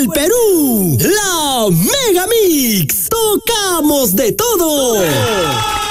el Perú, la Mega Mix. Tocamos de todo.